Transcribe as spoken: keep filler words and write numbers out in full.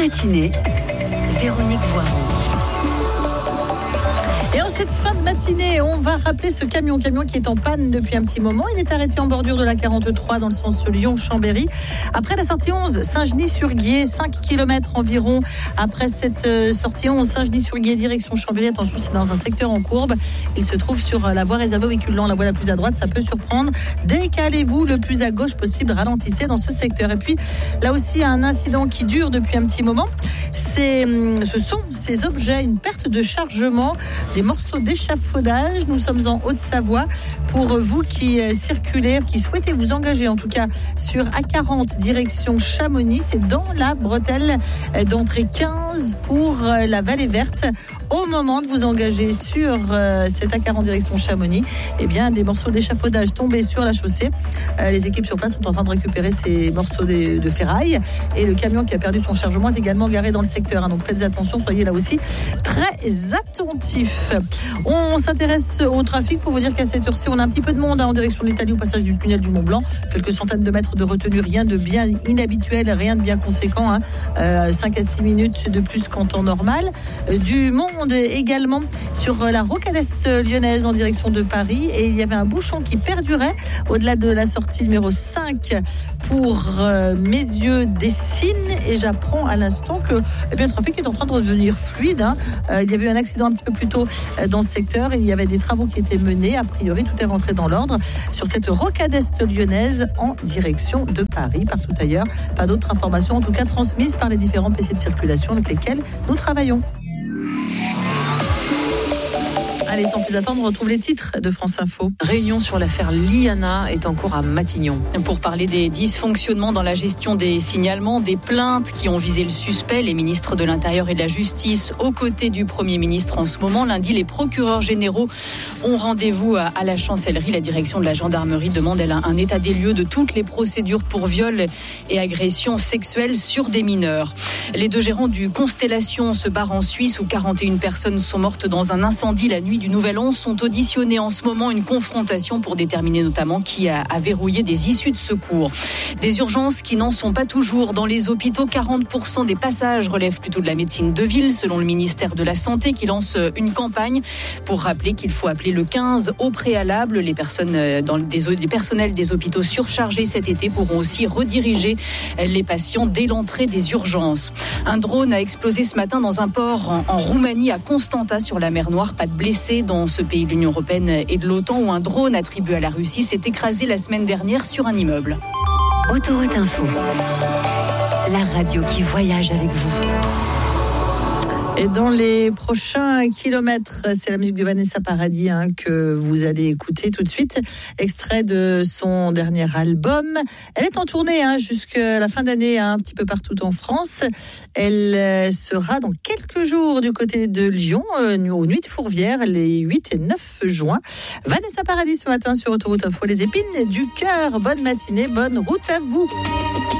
matinée, Véronique Voiron. Et en cette fin de matinée, on va rappeler ce camion, camion qui est en panne depuis un petit moment. Il est arrêté en bordure de la quarante-trois dans le sens Lyon-Chambéry. Après la sortie onze, Saint-Genis-sur-Guiers, cinq kilomètres environ. Après cette sortie onze, Saint-Genis-sur-Guiers, direction Chambéry. Attention, c'est dans un secteur en courbe. Il se trouve sur la voie réservée aux véhicules lents, la voie la plus à droite. Ça peut surprendre. Décalez-vous le plus à gauche possible. Ralentissez dans ce secteur. Et puis, là aussi, un incident qui dure depuis un petit moment. C'est, ce sont ces objets, une perte de chargement, des morceaux d'échafaudage. Nous sommes en Haute-Savoie. Pour vous qui circulez, qui souhaitez vous engager en tout cas sur A quarante direction Chamonix, c'est dans la bretelle d'entrée quinze pour la Vallée Verte. Au moment de vous engager sur euh, cette A quarante direction Chamonix, eh bien, des morceaux d'échafaudage tombés sur la chaussée. Euh, les équipes sur place sont en train de récupérer ces morceaux de, de ferraille. Et le camion qui a perdu son chargement est également garé dans le secteur. Hein, donc faites attention, soyez là aussi très attentifs. On s'intéresse au trafic pour vous dire qu'à cette heure-ci, on a un petit peu de monde hein, en direction de l'Italie au passage du tunnel du Mont-Blanc. Quelques centaines de mètres de retenue, rien de bien inhabituel, rien de bien conséquent. Hein. Euh, cinq à six minutes de plus qu'en temps normal. Euh, du monde également sur la rocade est lyonnaise en direction de Paris, et il y avait un bouchon qui perdurait au-delà de la sortie numéro cinq pour euh, mes yeux Dessines, et j'apprends à l'instant que eh bien, le trafic est en train de redevenir fluide. Hein. Euh, il y avait eu un accident un petit peu plus tôt euh, dans ce secteur et il y avait des travaux qui étaient menés. A priori, tout est rentré dans l'ordre sur cette rocade est lyonnaise en direction de Paris. Partout ailleurs, pas d'autres informations en tout cas transmises par les différents P C de circulation avec lesquels nous travaillons. Allez, sans plus attendre, on retrouve les titres de France Info. Réunion sur l'affaire Liana est en cours à Matignon. Pour parler des dysfonctionnements dans la gestion des signalements, des plaintes qui ont visé le suspect, les ministres de l'Intérieur et de la Justice, aux côtés du Premier ministre en ce moment. Lundi, les procureurs généraux ont rendez-vous à, à la chancellerie. La direction de la gendarmerie demande elle, un état des lieux de toutes les procédures pour viol et agressions sexuelles sur des mineurs. Les deux gérants du Constellation se barrent en Suisse où quarante et une personnes sont mortes dans un incendie la nuit du Nouvel An, sont auditionnés en ce moment, une confrontation pour déterminer notamment qui a, a verrouillé des issues de secours. Des urgences qui n'en sont pas toujours dans les hôpitaux. quarante pour cent des passages relèvent plutôt de la médecine de ville, selon le ministère de la Santé qui lance une campagne pour rappeler qu'il faut appeler le quinze au préalable. Les personnes dans des, les personnels des hôpitaux surchargés cet été pourront aussi rediriger les patients dès l'entrée des urgences. Un drone a explosé ce matin dans un port en, en Roumanie, à Constanta, sur la mer Noire. Pas de blessés dans ce pays de l'Union européenne et de l'OTAN, où un drone attribué à la Russie s'est écrasé la semaine dernière sur un immeuble. Autoroute Info, la radio qui voyage avec vous. Et dans les prochains kilomètres, c'est la musique de Vanessa Paradis hein, que vous allez écouter tout de suite. Extrait de son dernier album. Elle est en tournée hein, jusqu'à la fin d'année, hein, un petit peu partout en France. Elle euh, sera dans quelques jours du côté de Lyon, euh, aux Nuits de Fourvière, les huit et neuf juin. Vanessa Paradis ce matin sur Autoroute Info, les épines du cœur. Bonne matinée, bonne route à vous.